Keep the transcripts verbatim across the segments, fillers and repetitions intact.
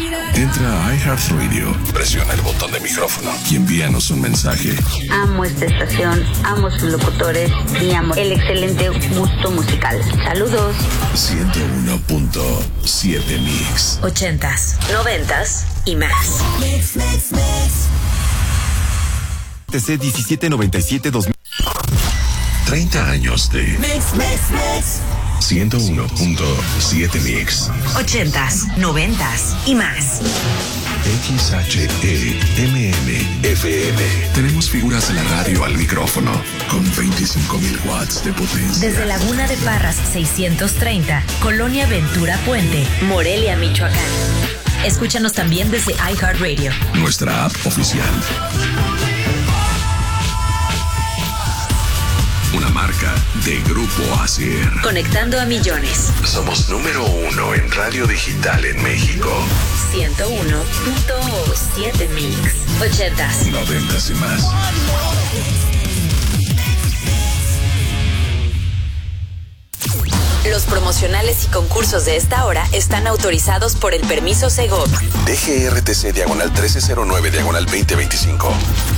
Entra a iHeartRadio, presiona el botón de micrófono y envíanos un mensaje. Amo esta estación, amo sus locutores y amo el excelente gusto musical. Saludos. ciento uno punto siete Mix. Ochentas, noventas y más. Mix, mix, mix. T C diecisiete noventa y siete dos mil. treinta años de Mix, mix, mix. ciento uno punto siete Mix. Ochentas, noventas y más. X H E M M F M. Tenemos figuras de la radio al micrófono con veinticinco mil watts de potencia. Desde Laguna de Parras seiscientos treinta, Colonia Ventura Puente, Morelia, Michoacán. Escúchanos también desde iHeartRadio. Nuestra app oficial. Una marca de Grupo Asier. Conectando a millones. Somos número uno en radio digital en México. ciento uno punto siete Mix. Ochentas. Noventas y más. Los promocionales y concursos de esta hora están autorizados por el permiso Segov. D G R T C diagonal trece cero nueve diagonal veinte veinticinco.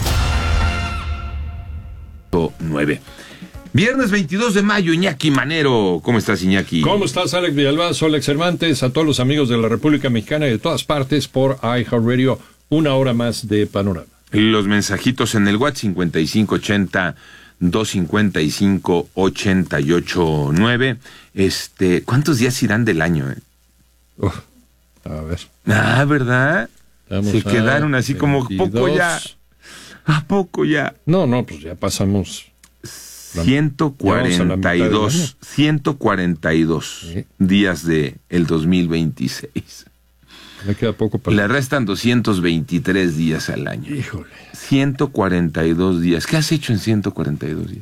nueve. Viernes veintidós de mayo, Iñaki Manero. ¿Cómo estás, Iñaki? ¿Cómo estás, Alex Villalbazo? Soy Alex Cervantes, a todos los amigos de la República Mexicana y de todas partes por iHeartRadio, una hora más de Panorama. Los mensajitos en el WhatsApp cincuenta y cinco ochenta, doscientos cincuenta y cinco, ochenta y ocho nueve. Este, ¿cuántos días irán del año? Eh? Uf, a ver. Ah, ¿verdad? Estamos Se quedaron así como veintidós. poco ya. ¿A poco ya? No, no, pues ya pasamos... ciento cuarenta y dos, ciento cuarenta y dos ¿Sí? días de el dos mil veintiséis. Me queda poco para... Le restan doscientos veintitrés días al año. Híjole. ciento cuarenta y dos días. ¿Qué has hecho en ciento cuarenta y dos días?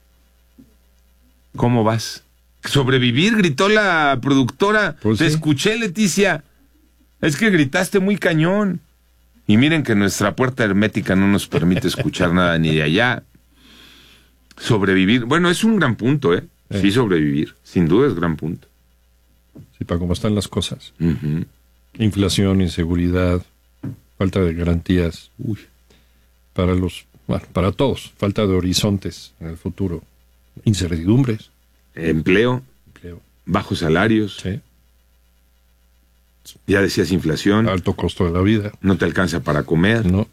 ¿Cómo vas? Sobrevivir, gritó la productora. Pues Te sí. escuché, Leticia. Es que gritaste muy cañón. Y miren que nuestra puerta hermética no nos permite escuchar nada ni de allá. Sobrevivir. Bueno, es un gran punto, ¿eh? Eh. Sí, sobrevivir. Sin duda es gran punto. Sí, para cómo están las cosas. Uh-huh. Inflación, inseguridad, falta de garantías. Uy. Para los... Bueno, para todos. Falta de horizontes en el futuro. Incertidumbres. Empleo, Empleo. bajos salarios. Sí. Ya decías inflación. Alto costo de la vida. No te alcanza para comer. No.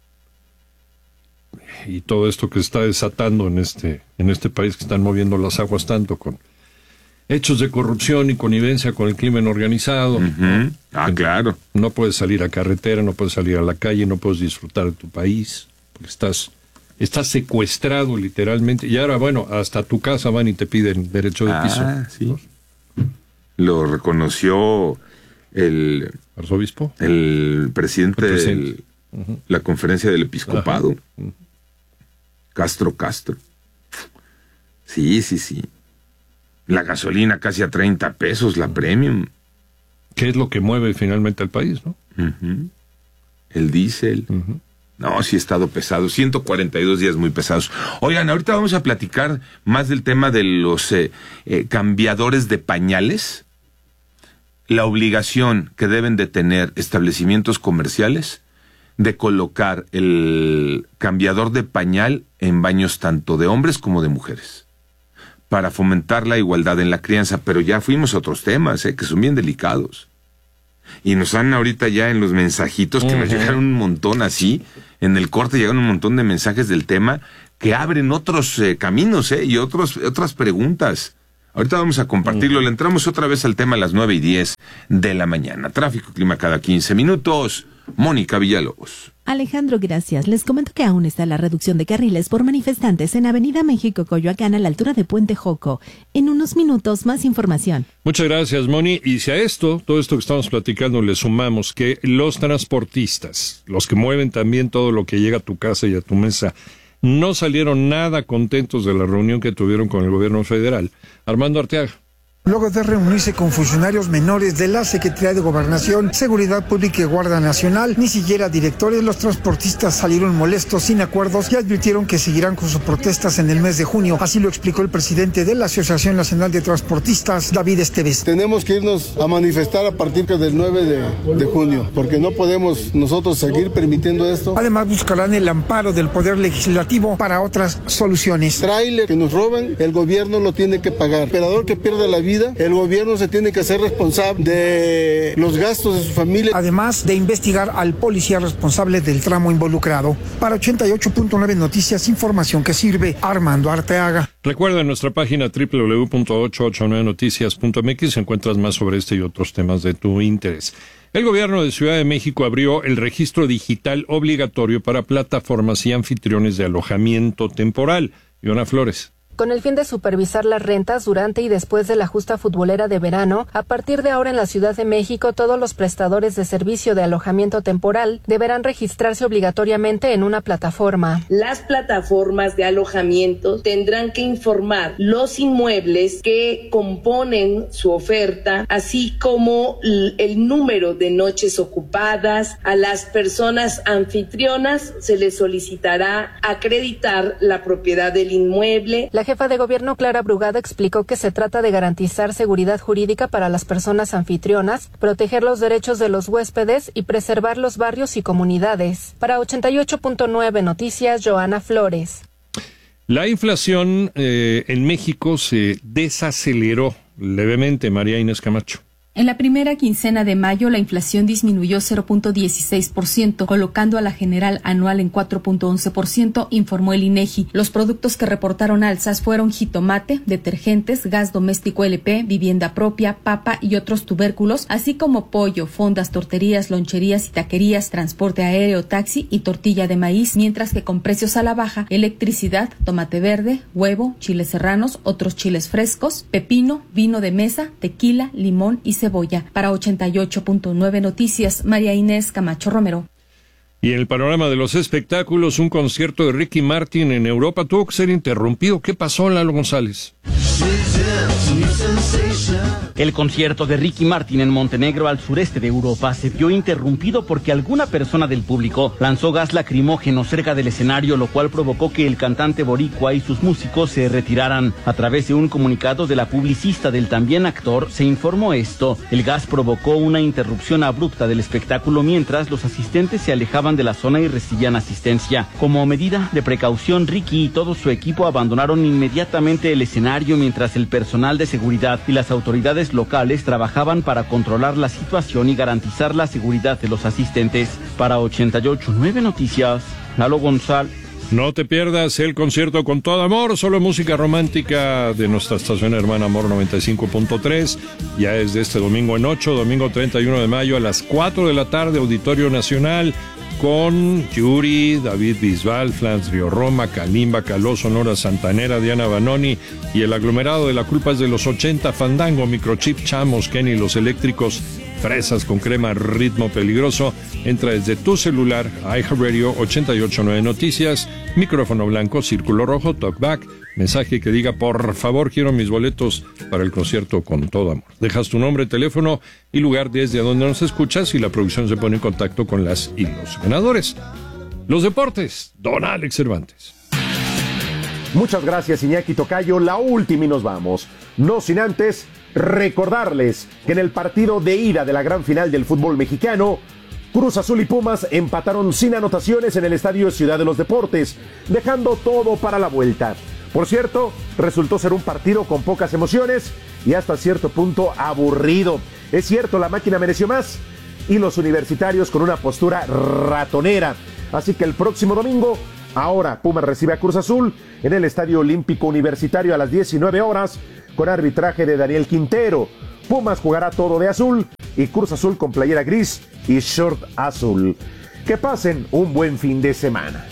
Y todo esto que se está desatando en este, en este país, que están moviendo las aguas tanto con hechos de corrupción y connivencia con el crimen organizado. Uh-huh. ¿no? Ah, Que claro. No puedes salir a carretera, no puedes salir a la calle, no puedes disfrutar de tu país, porque estás, estás secuestrado literalmente. Y ahora, bueno, hasta tu casa van y te piden derecho de piso. Ah, sí. Lo reconoció el, ¿Arzobispo? el presidente El de presidente. la conferencia del episcopado. Ajá. Castro Castro. Sí, sí, sí. La gasolina casi a treinta pesos, la premium. ¿Qué es lo que mueve finalmente al país, no? Uh-huh. El diésel. Uh-huh. No, sí ha estado pesado. ciento cuarenta y dos días muy pesados. Oigan, ahorita vamos a platicar más del tema de los eh, eh, cambiadores de pañales. La obligación que deben de tener establecimientos comerciales de colocar el cambiador de pañal en baños tanto de hombres como de mujeres, para fomentar la igualdad en la crianza. Pero ya fuimos a otros temas, eh, que son bien delicados. Y nos han ahorita ya en los mensajitos, que uh-huh. nos llegaron un montón así, en el corte llegaron un montón de mensajes del tema, que abren otros eh, caminos, eh, y otros, otras preguntas. Ahorita vamos a compartirlo. Uh-huh. Le entramos otra vez al tema a las nueve y diez de la mañana. Tráfico, clima cada quince minutos. Mónica Villalobos. Alejandro, gracias. Les comento que aún está la reducción de carriles por manifestantes en Avenida México, Coyoacán, a la altura de Puente Joco. En unos minutos, más información. Muchas gracias, Moni. Y si a esto, todo esto que estamos platicando, le sumamos que los transportistas, los que mueven también todo lo que llega a tu casa y a tu mesa, no salieron nada contentos de la reunión que tuvieron con el gobierno federal. Armando Arteaga. luego de reunirse con funcionarios menores de la Secretaría de Gobernación, Seguridad Pública y Guardia Nacional. Ni siquiera directores. Los transportistas salieron molestos, sin acuerdos, y advirtieron que seguirán con sus protestas en el mes de junio. Así lo explicó el presidente de la Asociación Nacional de Transportistas, David Esteves. Tenemos que irnos a manifestar a partir del nueve de junio, porque no podemos nosotros seguir permitiendo esto. Además, buscarán el amparo del Poder Legislativo para otras soluciones. Tráiler que nos roban, el gobierno lo tiene que pagar. Operador que pierde la vida, el gobierno se tiene que hacer responsable de los gastos de su familia. Además de investigar al policía responsable del tramo involucrado. Para ochenta y ocho punto nueve Noticias, información que sirve. Armando Arteaga. Recuerda en nuestra página doble u doble u doble u punto ochocientos ochenta y nueve noticias punto m x encuentras más sobre este y otros temas de tu interés. El gobierno de Ciudad de México abrió el registro digital obligatorio para plataformas y anfitriones de alojamiento temporal. Iona Flores. Con el fin de supervisar las rentas durante y después de la justa futbolera de verano, a partir de ahora en la Ciudad de México, todos los prestadores de servicio de alojamiento temporal deberán registrarse obligatoriamente en una plataforma. Las plataformas de alojamiento tendrán que informar los inmuebles que componen su oferta, así como el número de noches ocupadas. A las personas anfitrionas se les solicitará acreditar la propiedad del inmueble. La jefa de gobierno Clara Brugada explicó que se trata de garantizar seguridad jurídica para las personas anfitrionas, proteger los derechos de los huéspedes y preservar los barrios y comunidades. Para ochenta y ocho punto nueve Noticias, Joana Flores. La inflación eh, en México se desaceleró levemente, María Inés Camacho. En la primera quincena de mayo, la inflación disminuyó cero punto dieciséis por ciento, colocando a la general anual en cuatro punto once por ciento, informó el INEGI. Los productos que reportaron alzas fueron jitomate, detergentes, gas doméstico L P, vivienda propia, papa y otros tubérculos, así como pollo, fondas, torterías, loncherías y taquerías, transporte aéreo, taxi y tortilla de maíz, mientras que con precios a la baja, electricidad, tomate verde, huevo, chiles serranos, otros chiles frescos, pepino, vino de mesa, tequila, limón y cebolla. Para ochenta y ocho punto nueve Noticias, María Inés Camacho Romero. Y en el panorama de los espectáculos, un concierto de Ricky Martin en Europa tuvo que ser interrumpido. ¿Qué pasó, Lalo González? El concierto de Ricky Martin en Montenegro, al sureste de Europa, se vio interrumpido porque alguna persona del público lanzó gas lacrimógeno cerca del escenario, lo cual provocó que el cantante boricua y sus músicos se retiraran. A través de un comunicado de la publicista del también actor, se informó esto. El gas provocó una interrupción abrupta del espectáculo mientras los asistentes se alejaban de la zona y recibían asistencia. Como medida de precaución, Ricky y todo su equipo abandonaron inmediatamente el escenario mientras el personal de seguridad y las autoridades locales trabajaban para controlar la situación y garantizar la seguridad de los asistentes. Para ochenta y ocho punto nueve Noticias, Lalo González. No te pierdas el concierto Con Todo Amor, solo música romántica de nuestra estación hermana Amor noventa y cinco punto tres. Ya es de este domingo en ocho, domingo treinta y uno de mayo a las cuatro de la tarde, Auditorio Nacional, con Yuri, David Bisbal, Flans Río Roma, Kalimba, Caló, Sonora Santanera, Diana Banoni y el aglomerado de La Culpa es de los ochenta, Fandango, Microchip, Chamos, Kenny, Los Eléctricos, Fresas con Crema, Ritmo Peligroso. Entra desde tu celular a iHeartRadio ochenta y ocho punto nueve Noticias, micrófono blanco, círculo rojo, talkback, mensaje que diga por favor quiero mis boletos para el concierto Con Todo Amor. Dejas tu nombre, teléfono y lugar desde donde nos escuchas y la producción se pone en contacto con las y los ganadores. Los deportes, don Alex Cervantes. Muchas gracias, Iñaki Tocayo. La última y nos vamos. No sin antes recordarles que en el partido de ida de la gran final del fútbol mexicano, Cruz Azul y Pumas empataron sin anotaciones en el Estadio Ciudad de los Deportes, dejando todo para la vuelta. Por cierto, resultó ser un partido con pocas emociones y hasta cierto punto aburrido. Es cierto, la máquina mereció más y los universitarios con una postura ratonera. Así que el próximo domingo, ahora Pumas recibe a Cruz Azul en el Estadio Olímpico Universitario a las diecinueve horas con arbitraje de Daniel Quintero. Pumas jugará todo de azul y Cruz Azul con playera gris y short azul. Que pasen un buen fin de semana.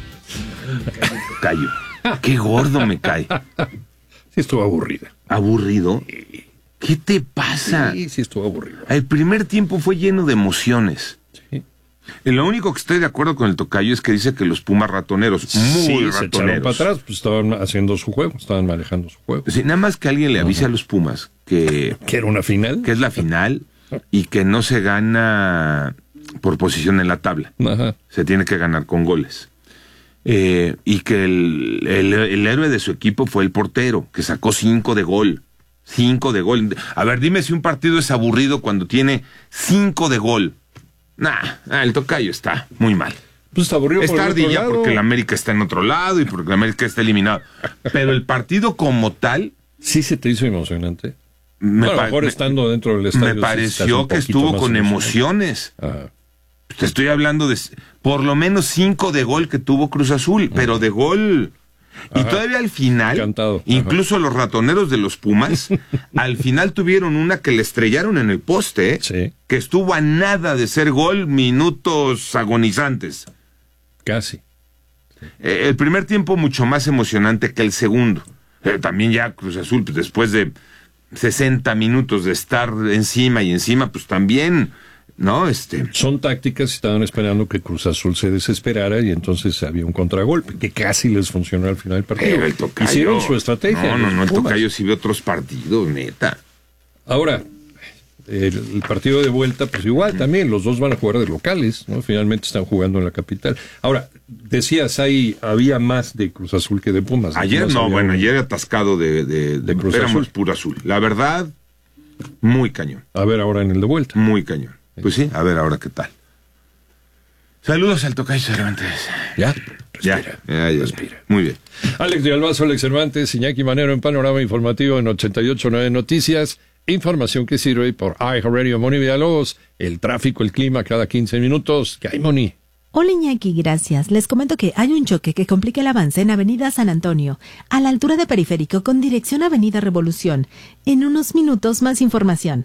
Callo. Qué gordo me cae. Sí, estuvo aburrida. ¿Aburrido? ¿Qué te pasa? Sí, sí estuvo aburrido. El primer tiempo fue lleno de emociones. Sí. Lo único que estoy de acuerdo con el tocayo es que dice que los Pumas ratoneros, muy sí, ratoneros. Se echaron para atrás, pues estaban haciendo su juego, estaban manejando su juego. Sí, nada más que alguien le avise uh-huh. a los Pumas que... ¿Que era una final? Que es la final y que no se gana por posición en la tabla. Ajá. Se tiene que ganar con goles. Eh, y que el, el, el héroe de su equipo fue el portero, que sacó cinco de gol. Cinco de gol. A ver, dime si un partido es aburrido cuando tiene cinco de gol. Nah, el tocayo está muy mal. Pues está aburrido. Está ardilla porque el América está en otro lado y porque el América está eliminado. Pero el partido como tal... ¿Sí se te hizo emocionante? Me bueno, a lo mejor me, estando dentro del estadio... Me pareció sí que estuvo con emociones. Ah. Te estoy hablando de por lo menos cinco de gol que tuvo Cruz Azul, uh-huh. pero de gol... Y Ajá. todavía al final, Encantado. incluso Ajá. los ratoneros de los Pumas, al final tuvieron una que le estrellaron en el poste, ¿eh? Sí. Que estuvo a nada de ser gol, minutos agonizantes. Casi. Eh, el primer tiempo mucho más emocionante que el segundo. Eh, también ya Cruz Azul, pues, después de sesenta minutos de estar encima y encima, pues también... No, este... Son tácticas y estaban esperando que Cruz Azul se desesperara y entonces había un contragolpe, que casi les funcionó al final del partido. Pero el tocayo... Hicieron su estrategia. No, no, no, el Pumas. tocayo sí ve otros partidos, neta. Ahora, el, el partido de vuelta, pues igual también, los dos van a jugar de locales, ¿no? Finalmente están jugando en la capital. Ahora, decías, ahí había más de Cruz Azul que de Pumas. Ayer no, bueno, un... ayer atascado de, de, de, de Cruz Azul. Éramos puro azul. La verdad, muy cañón. A ver ahora en el de vuelta. Muy cañón. Pues sí, a ver ahora qué tal. Saludos al tocayo Cervantes. ¿Ya? Ya, Respira, ya, ya, respira. Muy bien. Alex de Albazo, Alex Cervantes, Iñaki Manero en Panorama Informativo en ochenta y ocho punto nueve Noticias. Información que sirve por iHeartRadio. Moni Villalobos, el tráfico, el clima cada quince minutos. ¿Qué hay, Moni? Hola Iñaki, gracias. Les comento que hay un choque que complica el avance en Avenida San Antonio, a la altura de Periférico, con dirección Avenida Revolución. En unos minutos más información.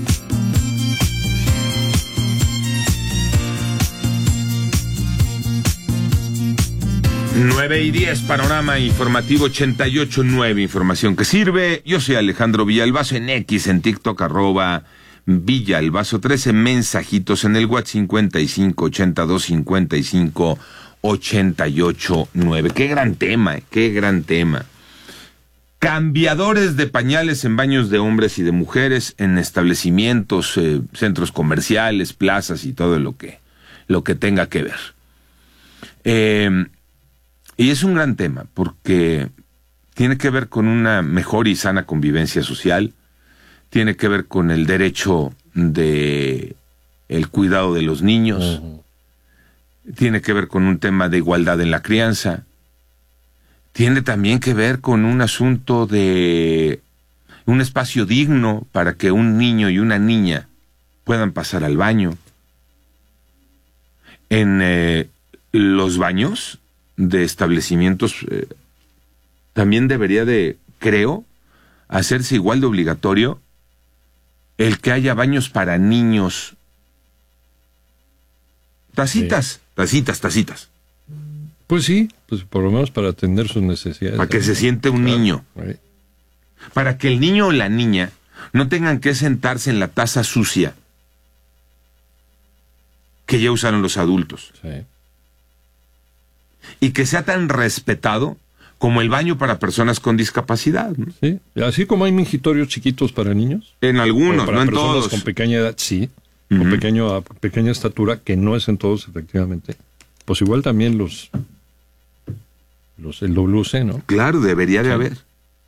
nueve y diez, Panorama Informativo ochenta y ocho punto nueve, información que sirve. Yo soy Alejandro Villalbazo, en X, en TikTok, arroba Villalbazo trece, mensajitos en el WhatsApp cincuenta y cinco, ochenta y dos, cincuenta y cinco, ochenta y ocho, nueve. Qué gran tema, eh, qué gran tema. Cambiadores de pañales en baños de hombres y de mujeres, en establecimientos, eh, centros comerciales, plazas y todo lo que, lo que tenga que ver. Eh... Y es un gran tema porque tiene que ver con una mejor y sana convivencia social, tiene que ver con el derecho de el cuidado de los niños, uh-huh. tiene que ver con un tema de igualdad en la crianza, tiene también que ver con un asunto de un espacio digno para que un niño y una niña puedan pasar al baño. En eh, los baños de establecimientos eh, también debería de, creo, hacerse igual de obligatorio el que haya baños para niños. Tacitas, sí. tacitas, tacitas. Pues sí, pues por lo menos para atender sus necesidades. Para que se siente un claro. niño. Sí. Para que el niño o la niña no tengan que sentarse en la taza sucia que ya usaron los adultos. Sí. Y que sea tan respetado como el baño para personas con discapacidad, ¿no? Sí, así como hay mingitorios chiquitos para niños. En algunos, para no en personas todos. Con pequeña edad, sí, uh-huh. con pequeño, pequeña estatura, que no es en todos, efectivamente. Pues igual también los, los el W C, ¿no? Claro, debería de sí. haber.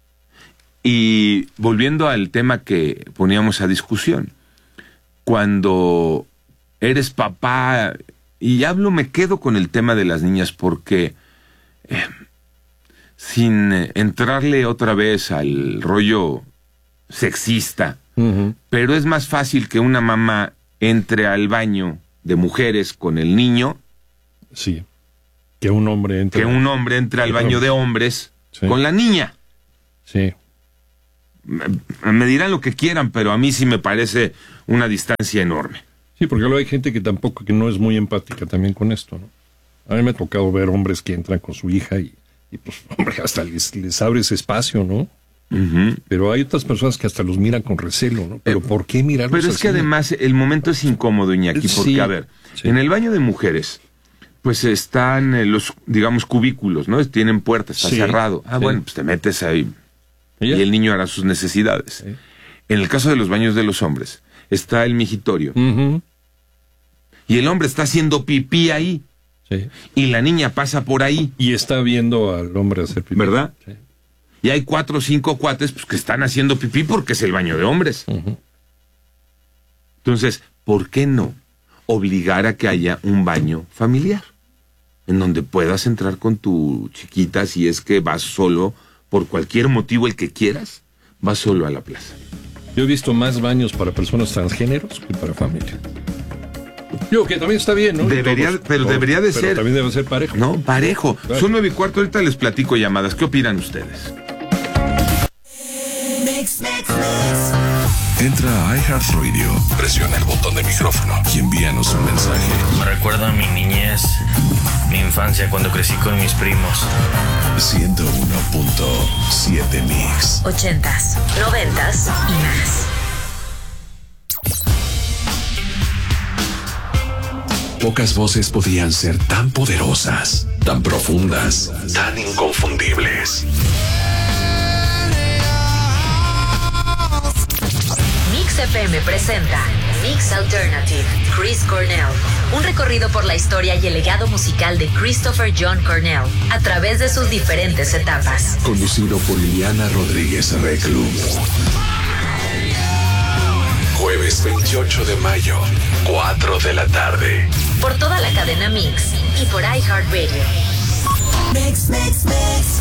Y volviendo al tema que poníamos a discusión, cuando eres papá... Y hablo, me quedo con el tema de las niñas porque eh, sin entrarle otra vez al rollo sexista, uh-huh. pero es más fácil que una mamá entre al baño de mujeres con el niño, sí, que un hombre entre, que un hombre entre al baño de hombres sí. con la niña. Sí. Me, me dirán lo que quieran, pero a mí sí me parece una distancia enorme. Sí, porque luego hay gente que tampoco, que no es muy empática también con esto, ¿no? A mí me ha tocado ver hombres que entran con su hija y, y pues, hombre, hasta les, les abre ese espacio, ¿no? Uh-huh. Pero hay otras personas que hasta los miran con recelo, ¿no? Pero eh, ¿por qué mirarlos Pero es así? que además el momento es incómodo, Iñaki, porque, sí. a ver, Sí. En el baño de mujeres, pues están eh, los, digamos, cubículos, ¿no? Tienen puertas, está sí. cerrado. Ah, sí. Bueno, pues te metes ahí y, y el niño hará sus necesidades. Sí. En el caso de los baños de los hombres, está el migitorio. Uh-huh. Y el hombre está haciendo pipí ahí. Sí. Y la niña pasa por ahí. Y está viendo al hombre hacer pipí. ¿Verdad? Sí. Y hay cuatro o cinco cuates pues, que están haciendo pipí porque es el baño de hombres. Uh-huh. Entonces, ¿por qué no obligar a que haya un baño familiar? En donde puedas entrar con tu chiquita si es que vas solo, por cualquier motivo el que quieras, vas solo a la plaza. Yo he visto más baños para personas transgéneros que para familia. Yo, que también está bien, ¿no? Debería, Todos, pero todos, debería de pero ser. también debe ser parejo. No, parejo. Claro. Son nueve y cuarto, ahorita les platico llamadas. ¿Qué opinan ustedes? Mix, mix, mix. Entra a iHeartRadio, presiona el botón de micrófono y envíanos un mensaje. Me recuerda a mi niñez, mi infancia cuando crecí con mis primos. ciento uno punto siete Mix. Ochentas, noventas y más. Pocas voces podían ser tan poderosas, tan profundas, tan inconfundibles. Mix F M presenta Mix Alternative, Chris Cornell. Un recorrido por la historia y el legado musical de Christopher John Cornell a través de sus diferentes etapas. Conducido por Liliana Rodríguez Reclu. Jueves veintiocho de mayo, cuatro de la tarde. Por toda la cadena Mix y por iHeartRadio. Mix, mix, mix.